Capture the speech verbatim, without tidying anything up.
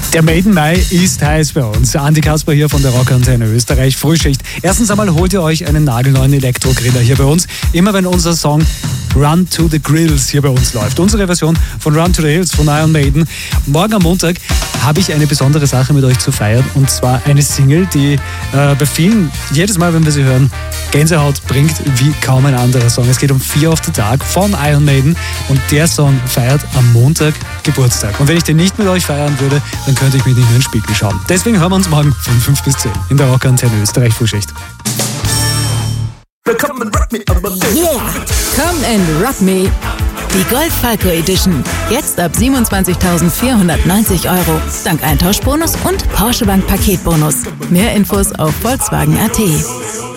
Der Maiden Mai ist heiß bei uns. Andi Kasper hier von der Rockantenne Österreich. Frühschicht. Erstens einmal holt ihr euch einen nagelneuen Elektro-Griller hier bei uns. Immer wenn unser Song Run to the Grills hier bei uns läuft. Unsere Version von Run to the Hills von Iron Maiden. Morgen am Montag habe ich eine besondere Sache mit euch zu feiern. Und zwar eine Single, die äh, bei vielen, jedes Mal, wenn wir sie hören, Gänsehaut bringt wie kaum ein anderer Song. Es geht um Fear of the Dark von Iron Maiden. Und der Song feiert am Montag Geburtstag. Und wenn ich den nicht mit euch feiern würde, dann könnte ich mich nicht mehr in den Spiegel schauen. Deswegen hören wir uns morgen von fünf bis zehn in der Rockantenne Österreich Frühschicht. Yeah! Come and Rock Me. Die Golf Falco Edition. Jetzt ab siebenundzwanzigtausendvierhundertneunzig Euro. Dank Eintauschbonus und Porsche Bank Paketbonus. Mehr Infos auf Volkswagen punkt at.